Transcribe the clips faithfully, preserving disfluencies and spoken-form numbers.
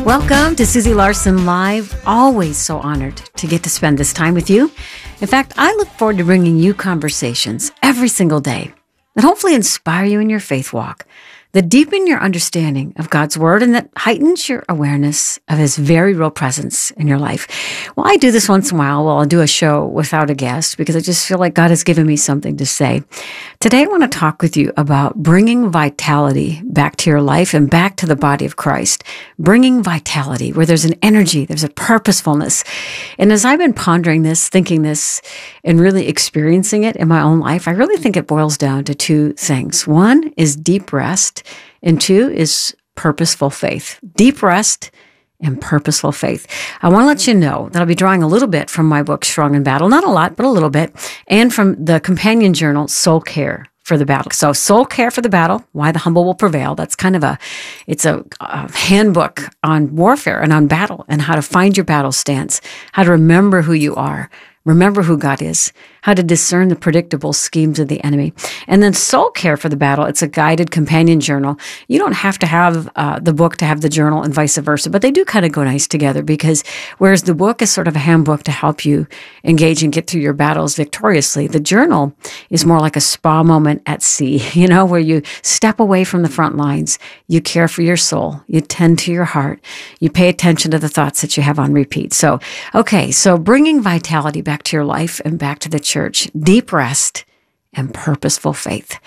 Welcome to Susie Larson Live. Always so honored to get to spend this time with you. In fact, I look forward to bringing you conversations every single day that hopefully inspire you in your faith walk, that deepen your understanding of God's Word, and that heightens your awareness of His very real presence in your life. Well, I do this once in a while. Well, I'll do a show without a guest because I just feel like God has given me something to say. Today, I want to talk with you about bringing vitality back to your life and back to the body of Christ. Bringing vitality, where there's an energy, there's a purposefulness. And as I've been pondering this, thinking this, and really experiencing it in my own life, I really think it boils down to two things. One is deep rest, and two is purposeful faith. Deep rest and purposeful faith. I want to let you know that I'll be drawing a little bit from my book, Strong in Battle, not a lot, but a little bit, and from the companion journal, Soul Care for the Battle. So Soul Care for the Battle, Why the Humble Will Prevail. That's kind of a, it's a, a handbook on warfare and on battle and how to find your battle stance, how to remember who you are, remember who God is, how to discern the predictable schemes of the enemy. And then Soul Care for the Battle, it's a guided companion journal. You don't have to have uh, the book to have the journal and vice versa, but they do kind of go nice together because whereas the book is sort of a handbook to help you engage and get through your battles victoriously, the journal is more like a spa moment at sea, you know, where you step away from the front lines, you care for your soul, you tend to your heart, you pay attention to the thoughts that you have on repeat. So, okay, so bringing vitality back to your life and back to the church. Church, deep rest and purposeful faith.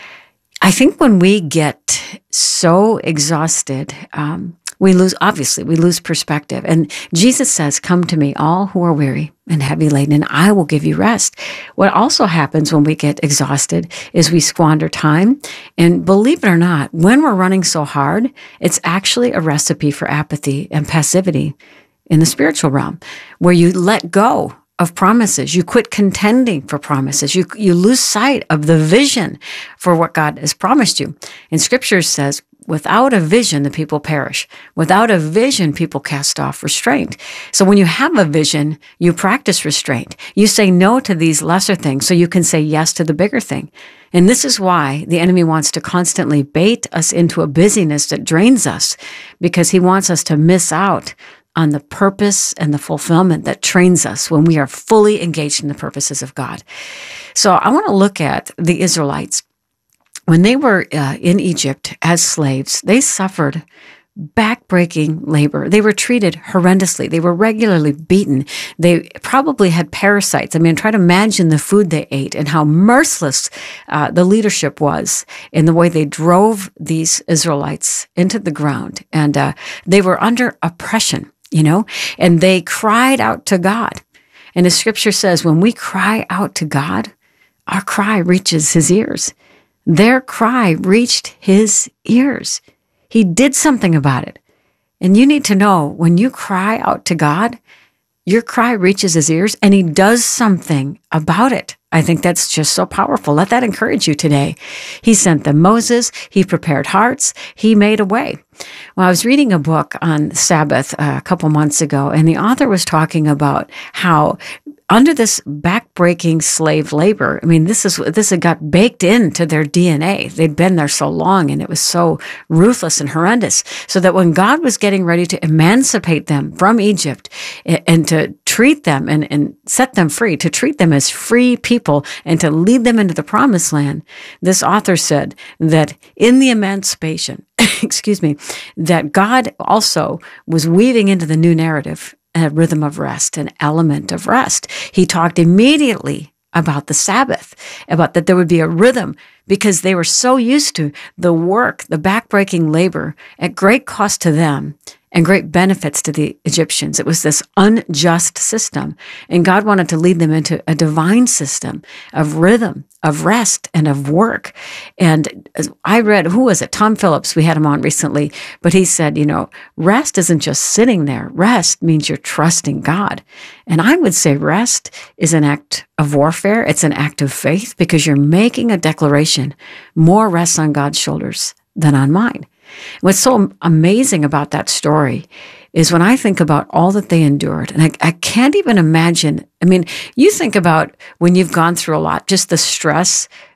I think when we get so exhausted, um, we lose, obviously, we lose perspective. And Jesus says, come to me, all who are weary and heavy laden, and I will give you rest. What also happens when we get exhausted is we squander time. And believe it or not, when we're running so hard, it's actually a recipe for apathy and passivity in the spiritual realm, where you let go of promises. You quit contending for promises. You you lose sight of the vision for what God has promised you. And Scripture says, without a vision, the people perish. Without a vision, people cast off restraint. So when you have a vision, you practice restraint. You say no to these lesser things so you can say yes to the bigger thing. And this is why the enemy wants to constantly bait us into a busyness that drains us, because he wants us to miss out on the purpose and the fulfillment that trains us when we are fully engaged in the purposes of God. So I want to look at the Israelites. When they were uh, in Egypt as slaves, they suffered backbreaking labor. They were treated horrendously. They were regularly beaten. They probably had parasites. I mean, try to imagine the food they ate and how merciless uh, the leadership was in the way they drove these Israelites into the ground. And uh, they were under oppression. You know, and they cried out to God. And the Scripture says, when we cry out to God, our cry reaches His ears. Their cry reached His ears. He did something about it. And you need to know, when you cry out to God, your cry reaches His ears and He does something about it. I think that's just so powerful. Let that encourage you today. He sent them Moses. He prepared hearts. He made a way. Well, I was reading a book on Sabbath uh, a couple months ago, and the author was talking about how under this backbreaking slave labor, I mean, this is this had got baked into their D N A. They'd been there so long, and it was so ruthless and horrendous, so that when God was getting ready to emancipate them from Egypt and, and to treat them and, and set them free, to treat them as free people and to lead them into the promised land, this author said that in the emancipation, excuse me, that God also was weaving into the new narrative a rhythm of rest, an element of rest. He talked immediately about the Sabbath, about that there would be a rhythm, because they were so used to the work, the backbreaking labor at great cost to them and great benefits to the Egyptians. It was this unjust system. And God wanted to lead them into a divine system of rhythm, of rest, and of work. And I read, who was it? Tom Phillips, we had him on recently, but he said, you know, rest isn't just sitting there. Rest means you're trusting God. And I would say rest is an act of warfare. It's an act of faith, because you're making a declaration. More rests on God's shoulders than on mine. What's so amazing about that story is when I think about all that they endured, and I, I can't even imagine. I mean, you think about when you've gone through a lot, just the stress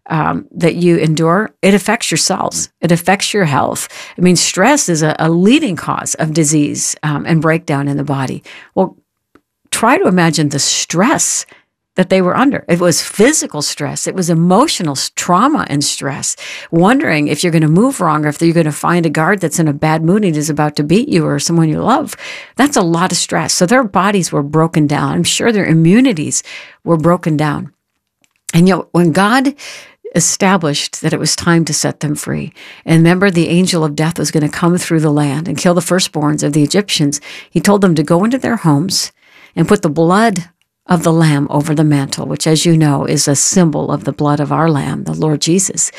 um, that you endure, it affects your cells. It affects your health. I mean, stress is a, a leading cause of disease um, and breakdown in the body. Well, try to imagine the stress that they were under. It was physical stress. It was emotional trauma and stress, wondering if you're going to move wrong or if you're going to find a guard that's in a bad mood and is about to beat you or someone you love. That's a lot of stress. So their bodies were broken down. I'm sure their immunities were broken down. And yet when God established that it was time to set them free, and remember the angel of death was going to come through the land and kill the firstborns of the Egyptians, he told them to go into their homes and put the blood of the Lamb over the mantle, which, as you know, is a symbol of the blood of our Lamb, the Lord Jesus.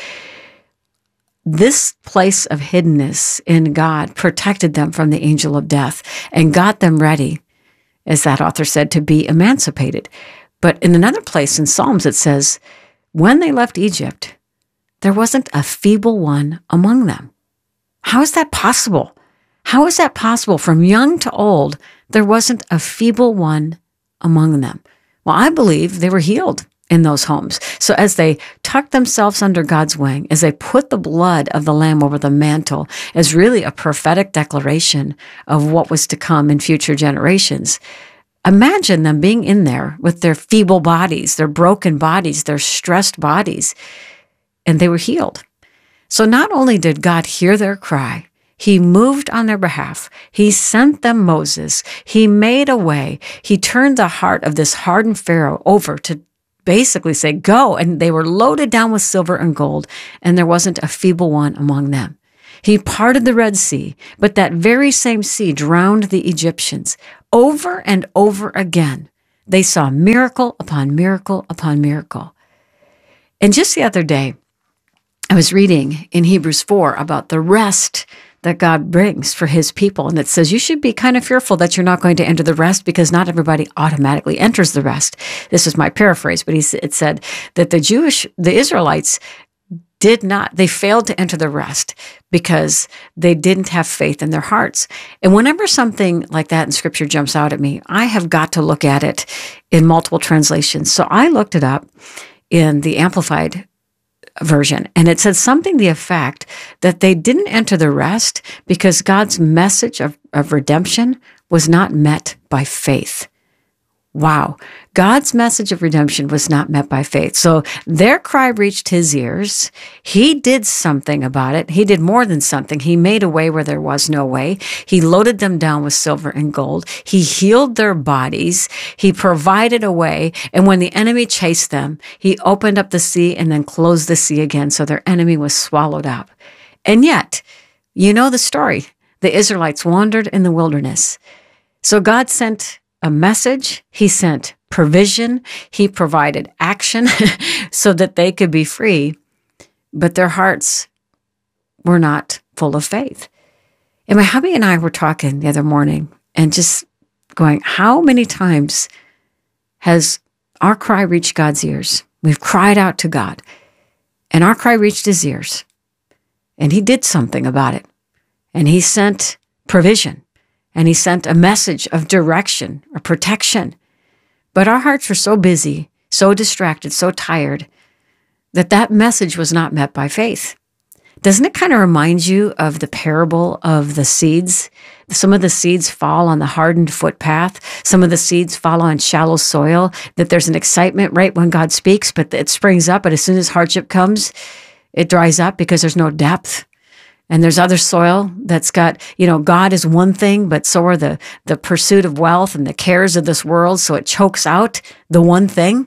This place of hiddenness in God protected them from the angel of death and got them ready, as that author said, to be emancipated. But in another place in Psalms, it says, when they left Egypt, there wasn't a feeble one among them. How is that possible? How is that possible? From young to old, there wasn't a feeble one among them. Well, I believe they were healed in those homes. So as they tucked themselves under God's wing, as they put the blood of the Lamb over the mantle as really a prophetic declaration of what was to come in future generations, imagine them being in there with their feeble bodies, their broken bodies, their stressed bodies, and they were healed. So not only did God hear their cry, he moved on their behalf. He sent them Moses. He made a way. He turned the heart of this hardened Pharaoh over to basically say, go. And they were loaded down with silver and gold, and there wasn't a feeble one among them. He parted the Red Sea, but that very same sea drowned the Egyptians. Over and over again, they saw miracle upon miracle upon miracle. And just the other day, I was reading in Hebrews four about the rest that God brings for his people. And it says you should be kind of fearful that you're not going to enter the rest because not everybody automatically enters the rest. This is my paraphrase, but he, it said that the Jewish, the Israelites did not, they failed to enter the rest because they didn't have faith in their hearts. And whenever something like that in scripture jumps out at me, I have got to look at it in multiple translations. So I looked it up in the Amplified version, and it said something to the effect that they didn't enter the rest because God's message of, of redemption was not met by faith. Wow. God's message of redemption was not met by faith. So their cry reached his ears. He did something about it. He did more than something. He made a way where there was no way. He loaded them down with silver and gold. He healed their bodies. He provided a way. And when the enemy chased them, he opened up the sea and then closed the sea again. So their enemy was swallowed up. And yet, you know the story. The Israelites wandered in the wilderness. So God sent a message, he sent provision, he provided action so that they could be free, but their hearts were not full of faith. And my hubby and I were talking the other morning and just going, how many times has our cry reached God's ears? We've cried out to God, and our cry reached his ears, and he did something about it, and he sent provision. And he sent a message of direction or protection. But our hearts were so busy, so distracted, so tired, that that message was not met by faith. Doesn't it kind of remind you of the parable of the seeds? Some of the seeds fall on the hardened footpath. Some of the seeds fall on shallow soil, that there's an excitement right when God speaks, but it springs up, but as soon as hardship comes, it dries up because there's no depth. And there's other soil that's got, you know, God is one thing, but so are the, the pursuit of wealth and the cares of this world, so it chokes out the one thing.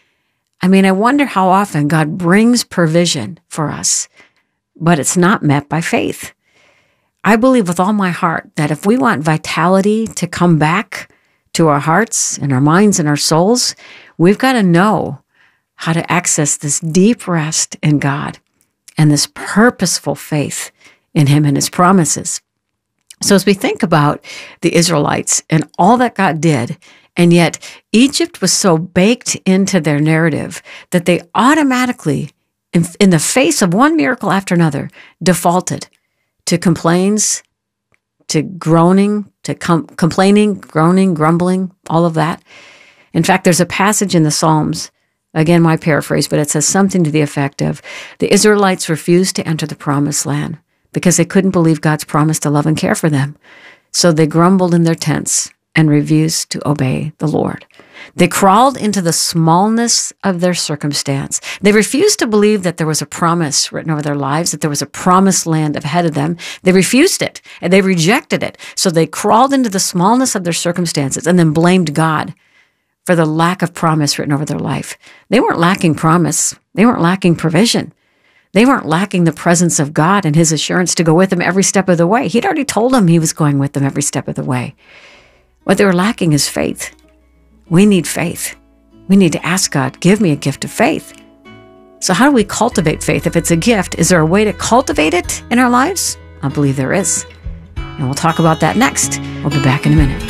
I mean, I wonder how often God brings provision for us, but it's not met by faith. I believe with all my heart that if we want vitality to come back to our hearts and our minds and our souls, we've got to know how to access this deep rest in God and this purposeful faith in him and his promises. So as we think about the Israelites and all that God did, and yet Egypt was so baked into their narrative that they automatically, in, in the face of one miracle after another, defaulted to complaints, to groaning, to com- complaining, groaning, grumbling, all of that. In fact, there's a passage in the Psalms Again, my paraphrase, but it says something to the effect of, the Israelites refused to enter the promised land because they couldn't believe God's promise to love and care for them. So they grumbled in their tents and refused to obey the Lord. They crawled into the smallness of their circumstance. They refused to believe that there was a promise written over their lives, that there was a promised land ahead of them. They refused it, and they rejected it. So they crawled into the smallness of their circumstances and then blamed God for the lack of promise written over their life. They weren't lacking promise. They weren't lacking provision. They weren't lacking the presence of God and his assurance to go with them every step of the way. He'd already told them he was going with them every step of the way. What they were lacking is faith. We need faith. We need to ask God, give me a gift of faith. So how do we cultivate faith? If it's a gift, is there a way to cultivate it in our lives? I believe there is. And we'll talk about that next. We'll be back in a minute.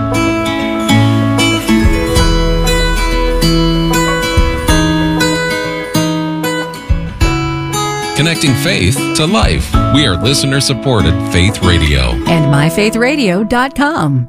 Connecting faith to life. We are listener-supported Faith Radio. And my faith radio dot com.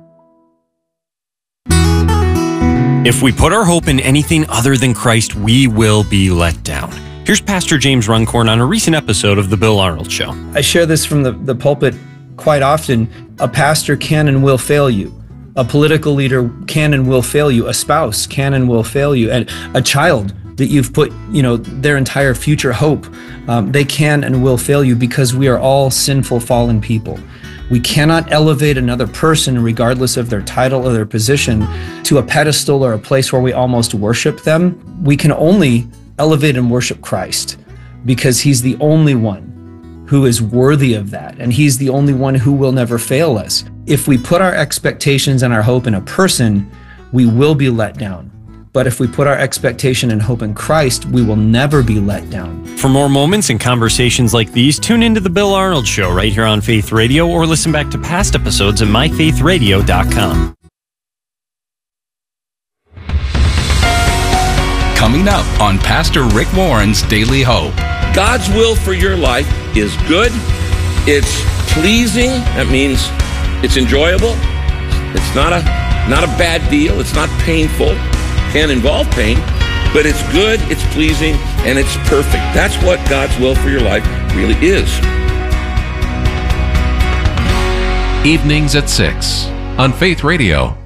If we put our hope in anything other than Christ, we will be let down. Here's Pastor James Runcorn on a recent episode of The Bill Arnold Show. I share this from the, the pulpit quite often. A pastor can and will fail you. A political leader can and will fail you. A spouse can and will fail you. And a child that you've put, you know, their entire future hope, um, they can and will fail you because we are all sinful, fallen people. We cannot elevate another person, regardless of their title or their position, to a pedestal or a place where we almost worship them. We can only elevate and worship Christ because he's the only one who is worthy of that. And he's the only one who will never fail us. If we put our expectations and our hope in a person, we will be let down. But if we put our expectation and hope in Christ, we will never be let down. For more moments and conversations like these, tune into The Bill Arnold Show right here on Faith Radio or listen back to past episodes at my faith radio dot com. Coming up on Pastor Rick Warren's Daily Hope. God's will for your life is good. It's pleasing. That means it's enjoyable. It's not a, not a bad deal. It's not painful. Can involve pain, but it's good, it's pleasing, and it's perfect. That's what God's will for your life really is. Evenings at six on Faith Radio.